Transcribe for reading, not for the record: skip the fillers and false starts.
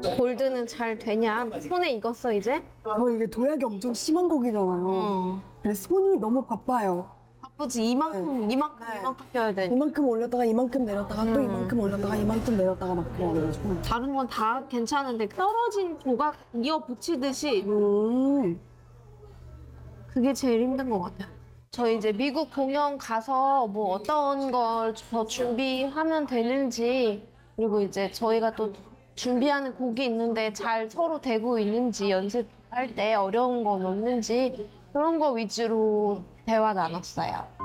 골드는 잘 되냐? 손에 익었어 이제? 이게 도약이 엄청 심한 곡이잖아요. 그래서 손이 너무 바빠요. 바쁘지 이만큼 이만큼 네. 이만큼 펴야 돼. 이만큼 올렸다가 이만큼 내렸다가 또 이만큼 올렸다가 이만큼 내렸다가 막 그래가지고. 다른 건 다 괜찮은데 떨어진 조각 이어 붙이듯이 그게 제일 힘든 것 같아요. 저 이제 미국 공연 가서 뭐 어떤 걸 더 준비하면 되는지, 그리고 이제 저희가 또 준비하는 곡이 있는데 잘 서로 되고 있는지, 연습할 때 어려운 건 없는지 그런 거 위주로 대화 나눴어요.